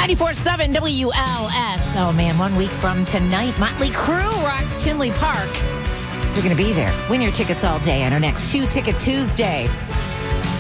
94.7 WLS. Oh, man, 1 week from tonight, Motley Crue rocks Tinley Park. We're going to be there. Win your tickets all day on our next 2 Ticket Tuesday.